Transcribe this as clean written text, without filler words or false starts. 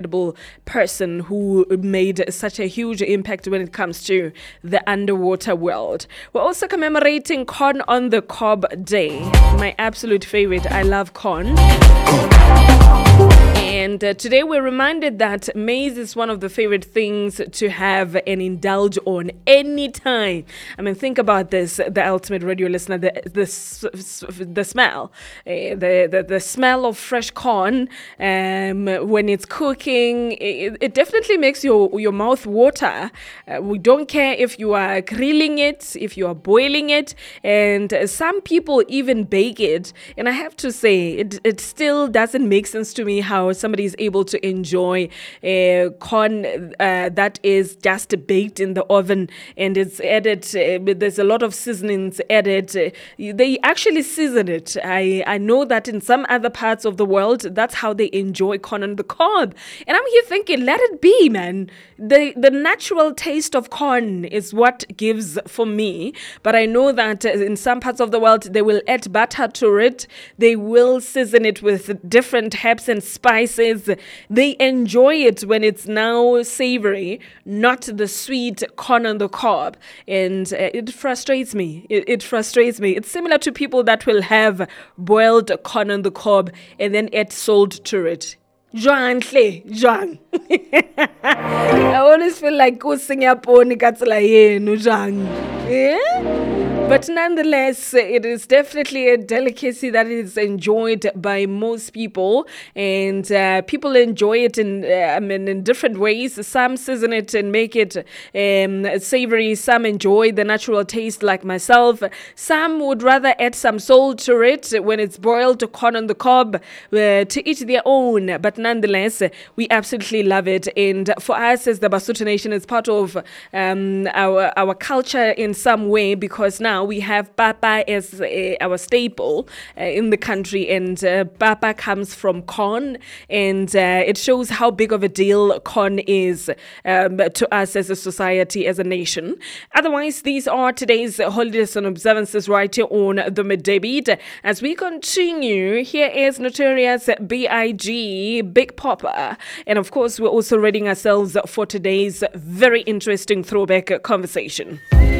incredible person who made such a huge impact when it comes to the underwater world. We're also commemorating Corn on the Cob Day. My absolute favorite. I love corn. And today we're reminded that maize is one of the favorite things to have and indulge on anytime. I mean, think about this, the ultimate radio listener, the smell, the smell of fresh corn when it's cooking. It definitely makes your mouth water. We don't care if you are grilling it, if you are boiling it, and some people even bake it. And I have to say, it still doesn't make sense to me how somebody is able to enjoy corn that is just baked in the oven and it's added, there's a lot of seasonings added. They actually season it. I know that in some other parts of the world, that's how they enjoy corn on the cob. And I'm here thinking, let it be, man. The natural taste of corn is what gives for me. But I know that in some parts of the world, they will add butter to it. They will season it with different herbs and spices. They enjoy it when it's now savory, not the sweet corn on the cob. And it frustrates me. It frustrates me. It's similar to people that will have boiled corn on the cob and then add salt to it. Jwang. I always feel like but nonetheless, it is definitely a delicacy that is enjoyed by most people, and people enjoy it in different ways. Some season it and make it savory. Some enjoy the natural taste, like myself. Some would rather add some salt to it when it's boiled corn on the cob to each their own. But nonetheless, we absolutely love it, and for us as the Basotho Nation, it's part of our culture in some way, because now we have papa as our staple in the country, and papa comes from corn, and it shows how big of a deal corn is to us as a society, as a nation. Otherwise, these are today's holidays and observances right here on the Midday Beat. As we continue, here is Notorious B.I.G. Big Poppa, and of course, we're also readying ourselves for today's very interesting throwback conversation.